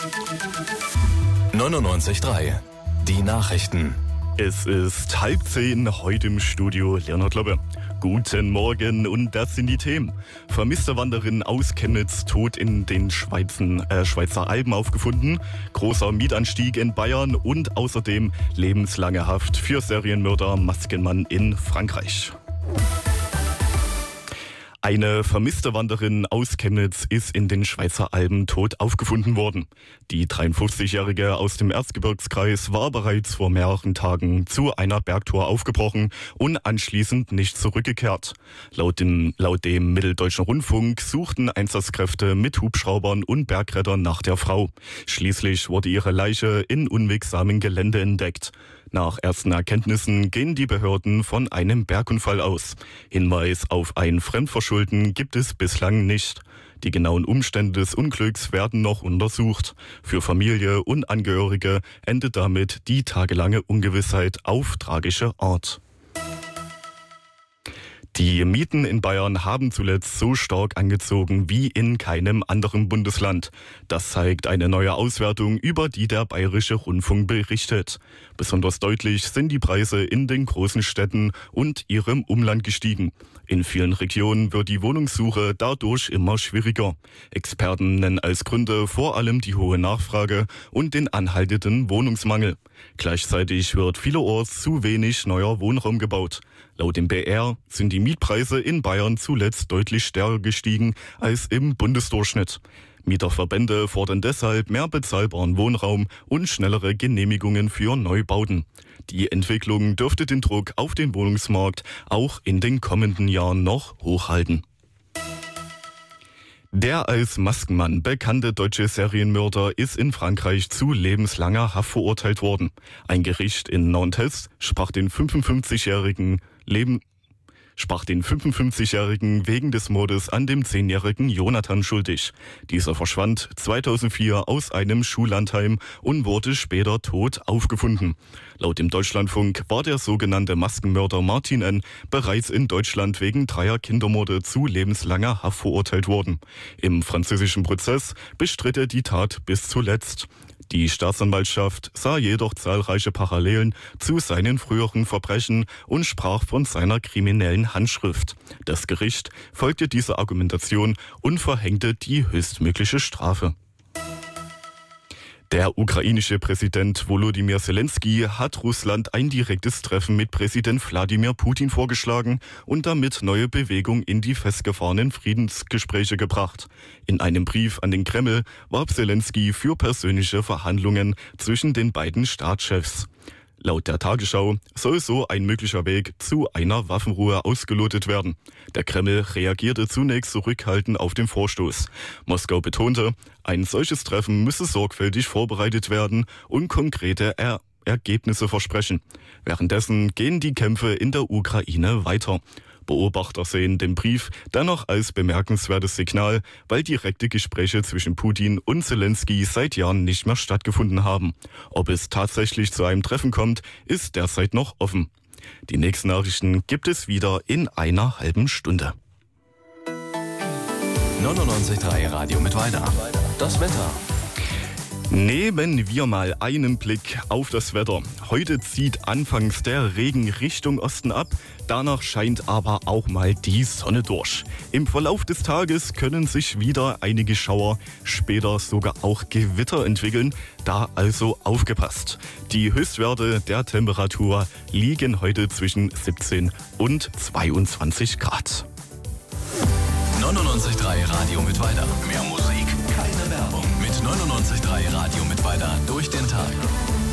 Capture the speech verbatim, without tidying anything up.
neunundneunzig Komma drei. Die Nachrichten. Es ist halb zehn, heute im Studio Leonhard Loppe. Guten Morgen und das sind die Themen. Vermisste Wanderin aus Chemnitz tot in den Schweizen, äh, Schweizer Alpen aufgefunden. Großer Mietanstieg in Bayern und außerdem lebenslange Haft für Serienmörder Maskenmann in Frankreich. Eine vermisste Wanderin aus Chemnitz ist in den Schweizer Alpen tot aufgefunden worden. Die dreiundfünfzigjährige aus dem Erzgebirgskreis war bereits vor mehreren Tagen zu einer Bergtour aufgebrochen und anschließend nicht zurückgekehrt. Laut dem, laut dem Mitteldeutschen Rundfunk suchten Einsatzkräfte mit Hubschraubern und Bergrettern nach der Frau. Schließlich wurde ihre Leiche in unwegsamem Gelände entdeckt. Nach ersten Erkenntnissen gehen die Behörden von einem Bergunfall aus. Hinweis auf ein Fremdverschulden gibt es bislang nicht. Die genauen Umstände des Unglücks werden noch untersucht. Für Familie und Angehörige endet damit die tagelange Ungewissheit auf tragische Art. Die Mieten in Bayern haben zuletzt so stark angezogen wie in keinem anderen Bundesland. Das zeigt eine neue Auswertung, über die der Bayerische Rundfunk berichtet. Besonders deutlich sind die Preise in den großen Städten und ihrem Umland gestiegen. In vielen Regionen wird die Wohnungssuche dadurch immer schwieriger. Experten nennen als Gründe vor allem die hohe Nachfrage und den anhaltenden Wohnungsmangel. Gleichzeitig wird vielerorts zu wenig neuer Wohnraum gebaut. Laut dem B R sind die Mietpreise in Bayern zuletzt deutlich stärker gestiegen als im Bundesdurchschnitt. Mieterverbände fordern deshalb mehr bezahlbaren Wohnraum und schnellere Genehmigungen für Neubauten. Die Entwicklung dürfte den Druck auf den Wohnungsmarkt auch in den kommenden Jahren noch hochhalten. Der als Maskenmann bekannte deutsche Serienmörder ist in Frankreich zu lebenslanger Haft verurteilt worden. Ein Gericht in Nantes sprach den fünfundfünfzigjährigen Leben sprach den fünfundfünfzigjährigen wegen des Mordes an dem zehnjährigen Jonathan schuldig. Dieser verschwand zweitausendvier aus einem Schullandheim und wurde später tot aufgefunden. Laut dem Deutschlandfunk war der sogenannte Maskenmörder Martin N. bereits in Deutschland wegen dreier Kindermorde zu lebenslanger Haft verurteilt worden. Im französischen Prozess bestritt er die Tat bis zuletzt. Die Staatsanwaltschaft sah jedoch zahlreiche Parallelen zu seinen früheren Verbrechen und sprach von seiner kriminellen Handschrift. Das Gericht folgte dieser Argumentation und verhängte die höchstmögliche Strafe. Der ukrainische Präsident Volodymyr Zelensky hat Russland ein direktes Treffen mit Präsident Wladimir Putin vorgeschlagen und damit neue Bewegung in die festgefahrenen Friedensgespräche gebracht. In einem Brief an den Kreml warb Zelensky für persönliche Verhandlungen zwischen den beiden Staatschefs. Laut der Tagesschau soll so ein möglicher Weg zu einer Waffenruhe ausgelotet werden. Der Kreml reagierte zunächst zurückhaltend auf den Vorstoß. Moskau betonte, ein solches Treffen müsse sorgfältig vorbereitet werden und konkrete er- Ergebnisse versprechen. Währenddessen gehen die Kämpfe in der Ukraine weiter. Beobachter sehen den Brief dennoch als bemerkenswertes Signal, weil direkte Gespräche zwischen Putin und Zelensky seit Jahren nicht mehr stattgefunden haben. Ob es tatsächlich zu einem Treffen kommt, ist derzeit noch offen. Die nächsten Nachrichten gibt es wieder in einer halben Stunde. neunundneunzig Komma drei Radio mit Weiter. Das Wetter. Nehmen wir mal einen Blick auf das Wetter. Heute zieht anfangs der Regen Richtung Osten ab, danach scheint aber auch mal die Sonne durch. Im Verlauf des Tages können sich wieder einige Schauer, später sogar auch Gewitter entwickeln, da also aufgepasst. Die Höchstwerte der Temperatur liegen heute zwischen siebzehn und zweiundzwanzig Grad. neunundneunzig Komma drei Radio mit Weiter. Mehr Musik, keine Werbung. Mit neunundneunzig Komma drei Radio mit Weiter durch den Tag.